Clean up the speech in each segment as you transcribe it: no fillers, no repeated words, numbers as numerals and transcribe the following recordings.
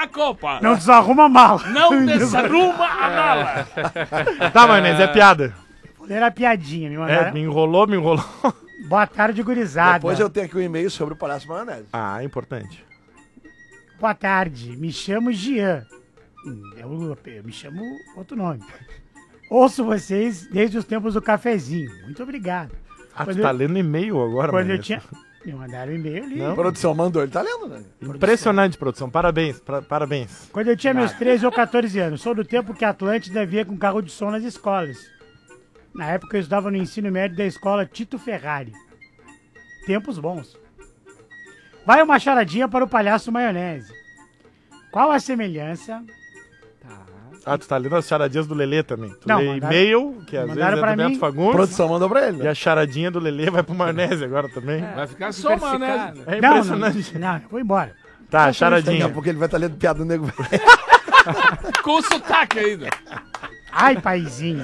a Copa. Não desarruma a mala. Não desarruma a mala. Tá, Maionese, é piada. Era piadinha, me mandaram. Me enrolou. Boa tarde, gurizada. Depois eu tenho aqui um e-mail sobre o Palhaço Maionese. Ah, importante. Boa tarde, me chamo Gian. Eu me chamo outro nome. Ouço vocês desde os tempos do cafezinho. Muito obrigado. Ah, tu tá lendo e-mail agora, Quando Maionese? eu tinha... Me mandaram um e-mail ali. A produção mandou, ele tá lendo, né? Impressionante, produção. Parabéns, parabéns. Quando eu tinha meus 13 ou 14 anos. Sou do tempo que a Atlântida via com carro de som nas escolas. Na época eu estudava no ensino médio da escola Tito Ferrari. Tempos bons. Vai uma charadinha para o Palhaço Maionese. Qual a semelhança... Ah, tu tá lendo as charadinhas do Lelê também. Tu Não, lê mandaram- e-mail, que às vezes mandaram é pra do Neto mim. A Fagundes. produção mandou pra ele, E né? a charadinha do Lelê vai pro Maionese agora também. Vai ficar só maionese. É Não, impressionante. não, eu vou embora. Tá, Daqui charadinha. a pouco ele vai estar lendo piada do nego. Com sotaque ainda. Ai, paizinho.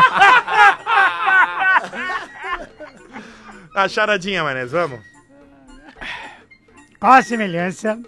A charadinha, Maionese, vamos. Qual a semelhança...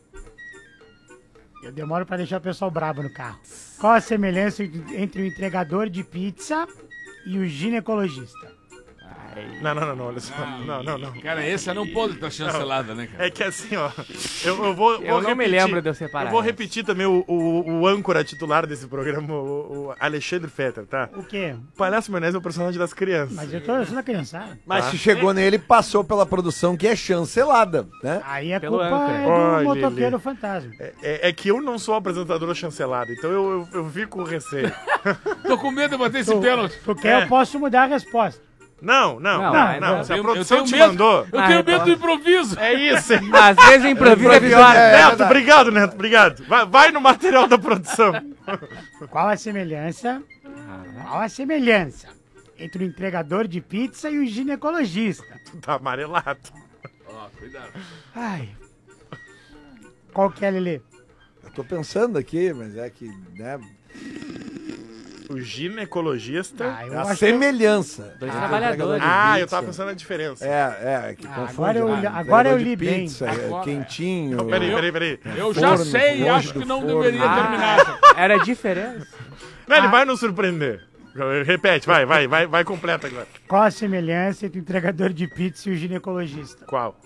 Eu demoro pra deixar o pessoal brabo no carro. Qual a semelhança entre o entregador de pizza e o ginecologista? Não, olha só. Não. Cara, essa não pode estar chancelada, né, cara? É que assim, ó, eu vou Eu não me repetir. lembro de eu separar Eu vou essa. repetir também o âncora titular desse programa, o Alexandre Fetter, tá? O quê? O Palhaço Maionese é o personagem das crianças. Mas eu sou da criançada. Mas se chegou nele, passou pela produção que é chancelada, né? Aí a Pelo culpa âncora. é do Olha, motoqueiro Lili. fantasma. É que eu não sou apresentador chancelado, então eu fico com receio. Tô com medo de bater esse pênalti. Tu quer, eu posso mudar a resposta. Não. Se a produção te medo, mandou... Eu tenho medo do improviso. É isso, hein? Às vezes o improviso é pior. Neto, obrigado, Neto, obrigado. Vai no material da produção. Qual a semelhança? Qual a semelhança entre o entregador de pizza e o ginecologista? Tá amarelado. Ó, cuidado. Ai. Qual que é, Lelê? Eu tô pensando aqui, mas é que, né? O ginecologista... Ah, eu A acho semelhança. Dois trabalhadores. Ah, eu tava pensando na diferença. Que Ah, confunde. agora eu Negócio de li bem. pizza, Agora- quentinho. Peraí. Eu já Forno, sei e longe acho do que não forno. deveria Ah, terminar. era diferença. Não, ele vai nos surpreender. Repete, vai completa agora. Qual a semelhança entre o entregador de pizza e o ginecologista? Qual?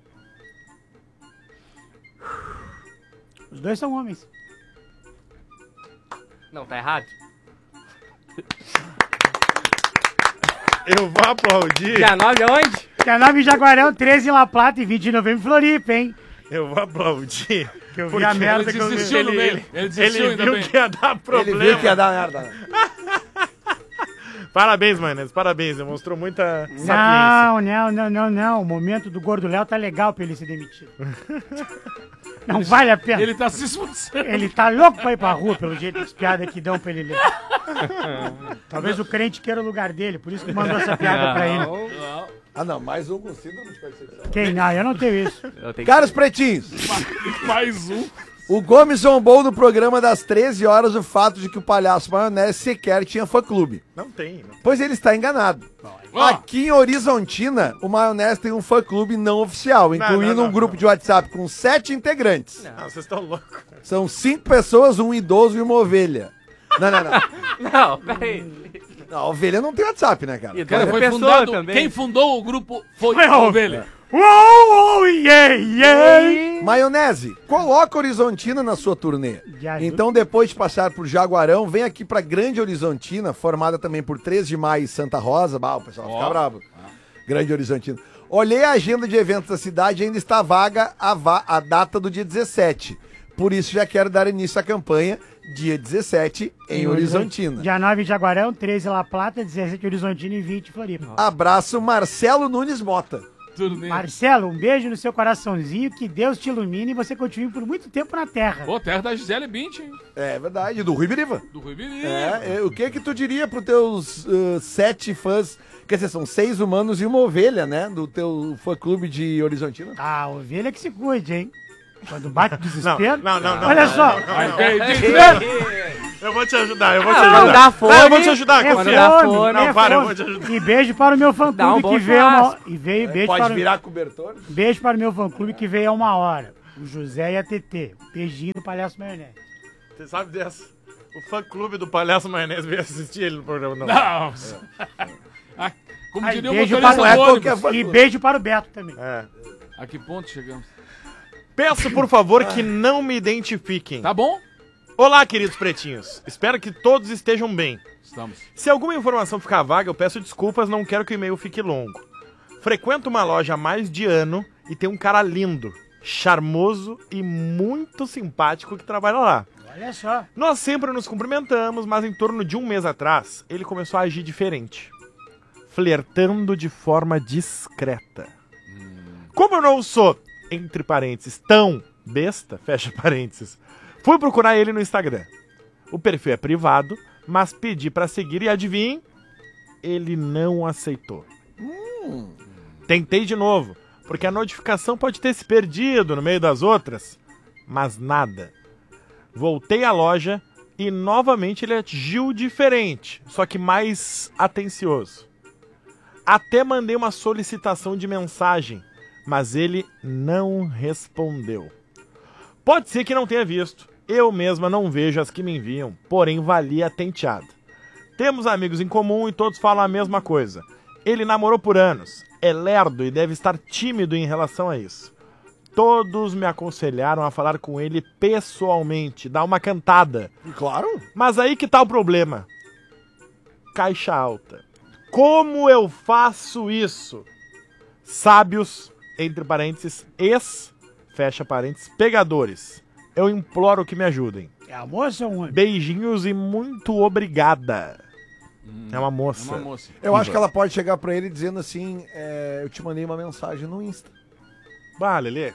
Os dois são homens. Não, tá errado. Eu vou aplaudir. Dia 9 aonde? Dia 9 em Jaguarão, 13 em La Plata e 20 de novembro em Floripa, hein? Eu vou aplaudir. Que eu vi Porque a merda Ele que eu vi. desistiu no meio. Ele desistiu Ele ainda viu bem. que ia dar problema. Ele viu que ia dar merda. né? Parabéns, Maionese, parabéns. Mostrou muita sapiência. Não. O momento do Gordo Léo tá legal pra ele ser demitido. Não vale a pena. Ele tá se esforçando. Ele tá louco pra ir pra rua, pelo jeito das piadas que dão pra ele ler. Talvez o crente queira o lugar dele, por isso que mandou essa piada pra ele. Ah, não, mais um com síndrome de perseguição. Quem? Não, eu não tenho isso. Eu tenho que... Caros pretinhos, Mais um. o Gomes zombou no programa das 13 horas o fato de que o Palhaço Maionese sequer tinha fã-clube. Não tem. Pois ele está enganado. Ó, Aqui em Horizontina, o Maionese tem um fã-clube não oficial, incluindo não, um grupo de WhatsApp com 7 integrantes. Não, vocês estão loucos. São 5 pessoas, um idoso e uma ovelha. Não. Não, peraí. Não, a ovelha não tem WhatsApp, né, cara? E cara, outra foi pessoa fundado. também. Quem fundou o grupo foi Foi a a ovelha. Uou, yeah. Maionese, coloca Horizontina na sua turnê. Já Então, depois de passar por Jaguarão, vem aqui pra Grande Horizontina, formada também por 3 de Maio e Santa Rosa. Bah, o pessoal vai ficar bravo. Grande Horizontina. Olhei a agenda de eventos da cidade e ainda está vaga a data do dia 17. Por isso, já quero dar início à campanha dia 17 em Horizontina. Dia 9 em Jaguarão, 13 em La Plata, 17 em Horizontina e 20 em Floripa. Abraço, Marcelo Nunes Mota. Turnê. Marcelo, um beijo no seu coraçãozinho, que Deus te ilumine e você continue por muito tempo na Terra. Pô, terra da Gisele Bündchen, hein? É verdade, do Rui Biriva. Do Rui Biriva. O que tu diria pros teus 7 fãs, quer dizer, são 6 humanos e uma ovelha, né, do teu fã-clube de Horizontina? Ah, ovelha que se cuide, hein? Quando bate o desespero. Não. Olha só. Eu vou te ajudar, Quando dá fome, eu vou te ajudar, É confia. dá fome, fome. Não, é para, eu fome. vou te ajudar. E beijo para o meu Dá um fã-clube bom que veio churrasco. beijo Pode para virar cobertor? beijo para o meu fã-clube que veio a 1 hora. O José e a TT. Beijinho do Palhaço Maionese. Você sabe dessa? O fã-clube do Palhaço Maionese veio assistir ele no programa. Não. Não. Ah, como Aí, diria o beijo motorista para do o ônibus. E beijo para o Beto também. É. A que ponto chegamos? Peço, por favor, que não me identifiquem. Tá bom? Olá, queridos pretinhos. Espero que todos estejam bem. Estamos. Se alguma informação ficar vaga, eu peço desculpas, não quero que o e-mail fique longo. Frequento uma loja há mais de ano e tem um cara lindo, charmoso e muito simpático que trabalha lá. Olha só. Nós sempre nos cumprimentamos, mas em torno de um mês atrás, ele começou a agir diferente. Flertando de forma discreta. Como eu não sou, entre parênteses, tão besta, fecha parênteses, fui procurar ele no Instagram. O perfil é privado, mas pedi pra seguir e adivinhem, ele não aceitou. Tentei de novo, porque a notificação pode ter se perdido no meio das outras, mas nada. Voltei à loja e novamente ele agiu diferente, só que mais atencioso. Até mandei uma solicitação de mensagem, mas ele não respondeu. Pode ser que não tenha visto. Eu mesma não vejo as que me enviam, porém valia a tenteada. Temos amigos em comum e todos falam a mesma coisa. Ele namorou por anos, é lerdo e deve estar tímido em relação a isso. Todos me aconselharam a falar com ele pessoalmente, dar uma cantada. Claro. Mas aí que tá o problema. Caixa alta. Como eu faço isso? Sábios, entre parênteses, fecha parênteses, pegadores. Eu imploro que me ajudem. É a moça ou um homem? Beijinhos e muito obrigada. É uma moça. É uma moça. Eu acho que ela pode chegar pra ele dizendo assim, eu te mandei uma mensagem no Insta. Bah, Lelê,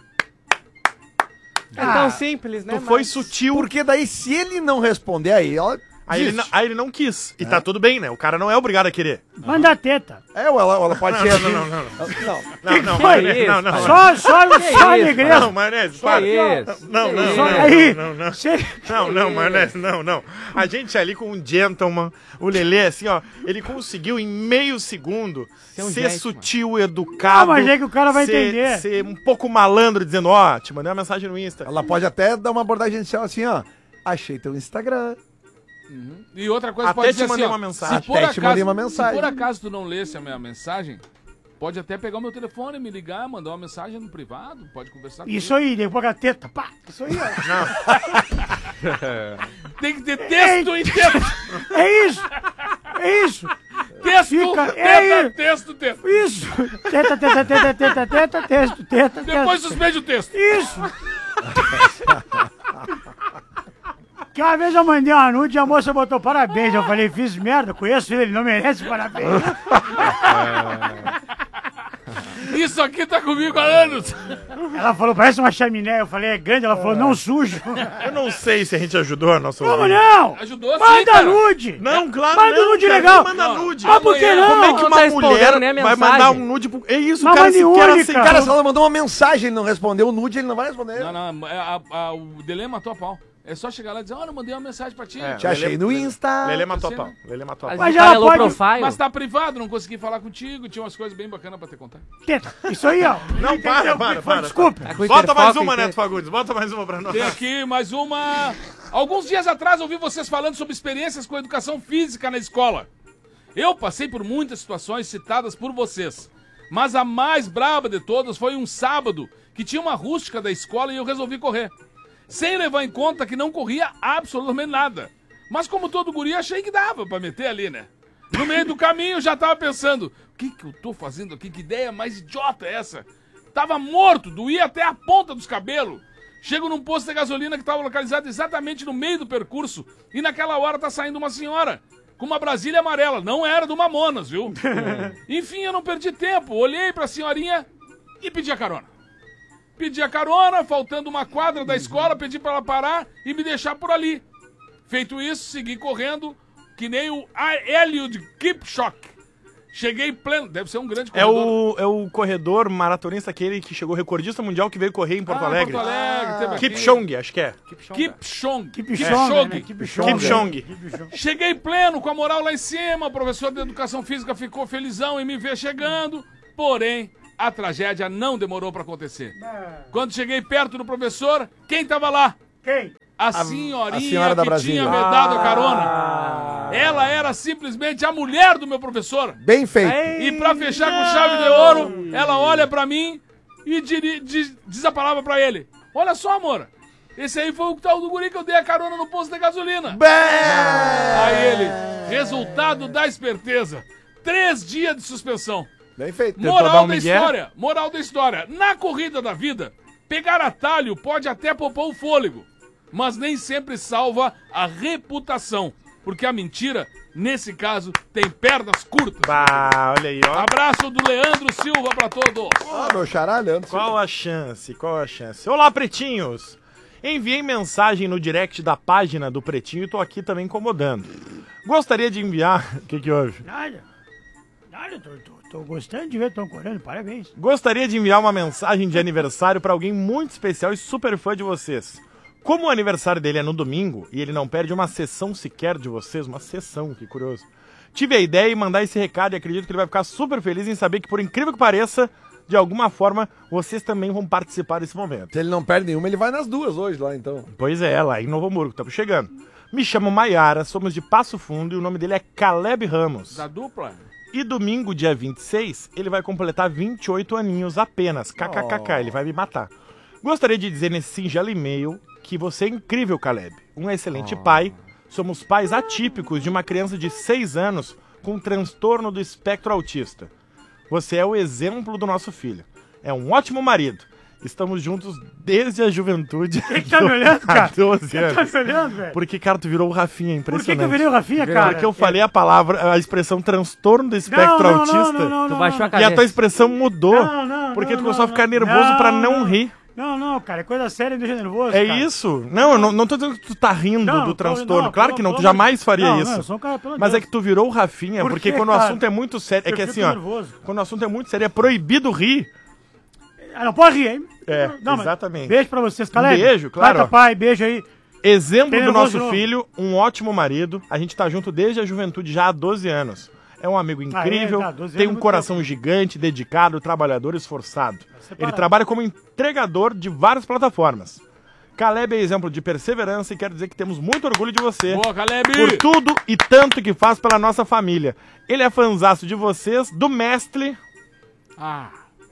É tão simples, né? tu foi mas- sutil. Porque daí, se ele não responder aí, ela desiste. Aí ele não quis. E tá tudo bem, né? O cara não é obrigado a querer. Manda a teta. Ou ela pode ser assim. Não, Que maionese, isso, não, não. pai? Só isso, alegria. Não, maionese, Só para. isso. Não, Só não, aí. não. Se- Não, maionese, não. A gente ali com um gentleman, o Lelê, assim, ó, ele conseguiu em meio segundo Ser um ser gentleman. sutil, educado. Não, mas é que o cara vai entender. Ser um pouco malandro, dizendo, ó, te mandei uma mensagem no Insta. Ela pode até dar uma abordagem inicial assim, ó. Achei teu Instagram. E outra coisa, Até pode te dizer mandei assim, ó, uma mensagem. se por Até te mandei uma Se mensagem. por acaso tu não lesse a minha mensagem, pode até pegar o meu telefone, me ligar, mandar uma mensagem no privado, pode conversar Isso aí, depois a teta. Pá. Isso aí, ó. Tem que ter texto em texto. É isso. É isso. Texto, Fica- teta, é texto. Isso. Teta, texto, teta. Depois suspende o texto. Isso. Que uma vez eu mandei uma nude e a moça botou parabéns. Eu falei, fiz merda, conheço ele não merece parabéns. Isso aqui tá comigo há anos. Ela falou, parece uma chaminé. Eu falei, é grande. Ela falou, não sujo. Eu não sei se a gente ajudou a nossa Como ouvinte. não? Ajudou sim, Manda cara. nude. Não, claro Manda não, nude cara, legal. Manda nude. Mas por que Amanhã, não? Como é que Não uma tá respondendo mulher nem a vai mensagem. mandar um nude pro... É isso, Mas o cara mande sequer nude, aceitar. Cara, se ela mandou uma mensagem e ele não respondeu o nude, ele não vai responder. Não, o Delê matou a pau. É só chegar lá e dizer, olha, eu mandei uma mensagem pra ti. É. Te achei no Insta. Lelê matou a Assim, pau. né? Lelê matou a Às pau. Mas vezes o cara ela é low pode- profile. Mas tá privado, não consegui falar contigo, tinha umas coisas bem bacanas pra te contar. Teta. Isso aí, ó. Não, para. Desculpa. Tá com Bota mais hiperfoco uma, em Neto texto. Fagundes. Bota mais uma pra nós. Tem aqui mais uma. Alguns dias atrás ouvi vocês falando sobre experiências com educação física na escola. Eu passei por muitas situações citadas por vocês, mas a mais braba de todas foi um sábado que tinha uma rústica da escola e eu resolvi correr. Sem levar em conta que não corria absolutamente nada. Mas como todo guri, achei que dava pra meter ali, né? No meio do caminho eu já tava pensando, o que eu tô fazendo aqui? Que ideia mais idiota é essa? Tava morto, doía até a ponta dos cabelos. Chego num posto de gasolina que tava localizado exatamente no meio do percurso e naquela hora tá saindo uma senhora com uma Brasília amarela. Não era do Mamonas, viu? Enfim, eu não perdi tempo. Olhei pra senhorinha e pedi a carona. Pedi a carona, faltando uma quadra da escola, pedi pra ela parar e me deixar por ali. Feito isso, segui correndo que nem o Eliud Kipchoge. Cheguei pleno, deve ser um grande corredor. É o corredor maratonista, aquele que chegou recordista mundial que veio correr em Porto Alegre. Porto Alegre, teve aqui. Kipchoge, acho que é. Kipchoge. Kipchoge, Kipchoge. Cheguei pleno, com a moral lá em cima, o professor de educação física ficou felizão em me ver chegando, porém, a tragédia não demorou pra acontecer. Quando cheguei perto do professor, quem tava lá? Quem? A senhorinha senhora da que Brasília. tinha me dado a carona. Ela era simplesmente a mulher do meu professor. Bem feito. E pra fechar com chave de ouro, ela olha pra mim e diz a palavra pra ele. Olha só, amor. Esse aí foi o tal do guri que eu dei a carona no posto de gasolina. Aí ele, resultado da esperteza. 3 dias de suspensão. Bem feito. Moral da história. Na corrida da vida, pegar atalho pode até poupar o fôlego, mas nem sempre salva a reputação. Porque a mentira, nesse caso, tem pernas curtas. Bah, olha aí, ó. Abraço do Leandro Silva pra todos. Meu xará, Leandro. Qual a chance? Olá, pretinhos! Enviei mensagem no direct da página do Pretinho e tô aqui também incomodando. Gostaria de enviar... O que houve? Nada, tô gostando de ver Tom Corano, parabéns. Gostaria de enviar uma mensagem de aniversário pra alguém muito especial e super fã de vocês. Como o aniversário dele é no domingo e ele não perde uma sessão sequer de vocês, uma sessão, que curioso. Tive a ideia de mandar esse recado e acredito que ele vai ficar super feliz em saber que, por incrível que pareça, de alguma forma, vocês também vão participar desse momento. Se ele não perde nenhuma, ele vai nas duas hoje lá, então. Pois é, lá em Novo Hamburgo, estamos chegando. Me chamo Maiara, somos de Passo Fundo e o nome dele é Caleb Ramos. Da dupla? E domingo, dia 26, ele vai completar 28 aninhos apenas. KKKK, ele vai me matar. Gostaria de dizer nesse singelo e-mail que você é incrível, Caleb. Um excelente pai. Somos pais atípicos de uma criança de 6 anos com transtorno do espectro autista. Você é o exemplo do nosso filho. É um ótimo marido. Estamos juntos desde a juventude. Por que tá me olhando, cara? Há 12 anos. Tá me olhando, velho? Porque, cara, tu virou o Rafinha, Por impressionante. que eu virei o Rafinha, cara? Porque eu falei a palavra, a expressão transtorno do espectro autista. Tu baixou a E a cabeça. tua expressão mudou. Não, porque tu não, começou a não, ficar nervoso pra não rir. Não, cara, é coisa séria e me deixa nervoso, É cara. isso? Não, eu não tô dizendo que tu tá rindo Não, do não tô- transtorno. não, Claro pelo- que não, tu pelo jamais amor- faria não, isso. não, eu sou um cara, pelo Mas Deus. é que tu virou o Rafinha, Por porque quê, quando o cara? assunto é muito sério. É Eu que fico assim, ó. nervoso. Quando o assunto é muito sério, é proibido rir. Ah, não pode rir, hein? É, Não, mas exatamente. Beijo pra vocês, Caleb. Beijo, claro, Bata, ó. pai, beijo aí. Exemplo Tem do nervoso de nosso novo. filho, um ótimo marido. A gente tá junto desde a juventude, já há 12 anos. É um amigo incrível, tá, 12 tem anos é um muito coração gigante, dedicado, trabalhador, esforçado. separado. Ele trabalha como entregador de várias plataformas. Caleb é exemplo de perseverança e quero dizer que temos muito orgulho de você. Boa, Caleb! Por tudo e tanto que faz pela nossa família. Ele é fanzaço de vocês, do mestre... Ah,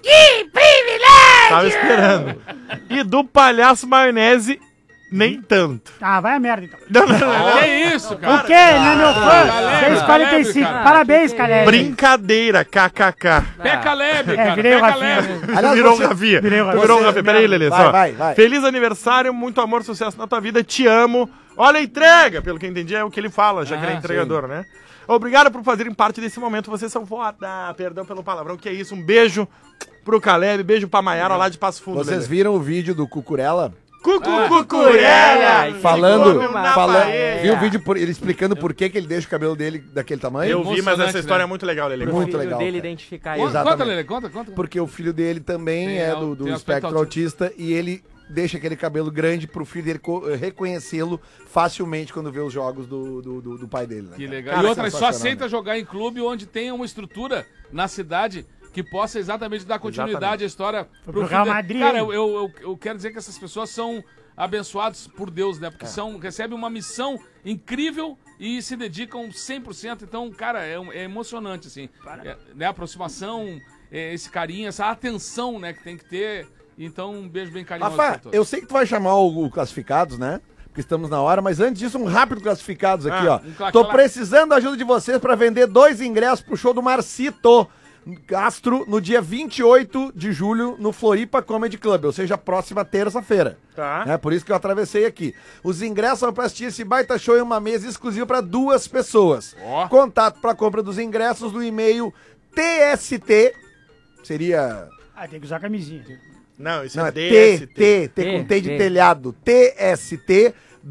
Tava esperando. E do palhaço maionese, nem tanto. Ah, vai a merda, então. que isso, cara? Por quê? Ele é meu fã. Caleb, 645. cara. Parabéns, Caleb. Brincadeira, kkk. Pé Caleb, cara. virei Pé o Rafinha. Caleb. Aliás, Virou um você- Rafinha. Virei o Rafinha. Virou um Você- Rafinha. Peraí, Lelê, Vai, só. vai. Feliz aniversário, muito amor, sucesso na tua vida, te amo. Olha a entrega, pelo que eu entendi é o que ele fala, já que ele é entregador, né? Obrigado por fazerem parte desse momento, vocês são foda. Perdão pelo palavrão, que é isso. Um beijo pro Caleb, beijo pra Maiara lá de Passo Fundo. Vocês Lelê. viram o vídeo do Cucurella? Cucurella! Falando, Come paella. viu o vídeo ele explicando por que ele deixa o cabelo dele daquele tamanho? Eu vi, mas Emocionante, essa história né? é muito legal, Lelê. Muito filho legal, dele cara. identificar Conta, ele. Exatamente. Lelê, conta. Porque o filho dele também Tem, é é, do tem espectro aspecto autista e ele deixa aquele cabelo grande pro filho dele reconhecê-lo facilmente quando vê os jogos do pai dele. Né, Que cara? legal. Cara, E outra, só sensacional, aceita né? jogar em clube onde tenha uma estrutura na cidade que possa exatamente dar continuidade à história Pro filho Real dele. Madrid, Cara, hein? eu quero dizer que essas pessoas são abençoados por Deus, né? Porque recebem uma missão incrível e se dedicam 100%. Então, cara, é emocionante, assim. Né? A aproximação, esse carinho, essa atenção, né, que tem que ter. Então, um beijo bem carinhoso pra Rafa, todos. eu sei que tu vai chamar o Classificados, né? Porque estamos na hora, mas antes disso, um rápido Classificados aqui, ó. Tô precisando da ajuda de vocês pra vender 2 ingressos pro show do Marcito Castro no dia 28 de julho no Floripa Comedy Club, ou seja, próxima terça-feira. Tá. É por isso que eu atravessei aqui. Os ingressos são pra assistir esse baita show em uma mesa exclusiva pra 2 pessoas. Ó. Contato pra compra dos ingressos no e-mail TST, seria... Ah, tem que usar camisinha. Não, isso Não, é é DST. T com T de T. telhado. TST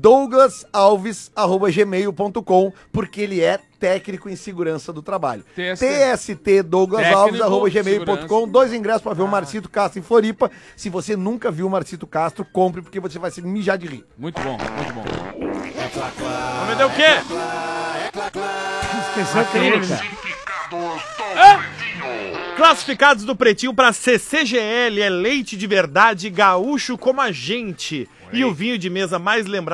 douglasalves@gmail.com, porque ele é técnico em segurança do trabalho. TST douglasalves@gmail.com. 2 ingressos pra ver o Marcito Castro em Floripa. Se você nunca viu o Marcito Castro, compre, porque você vai se mijar de rir. Muito bom, muito bom. Vamos vender o quê? Esqueceu que ele, né? Hã? Classificados do Pretinho para CCGL é leite de verdade gaúcho como a gente. E o vinho de mesa mais lembrado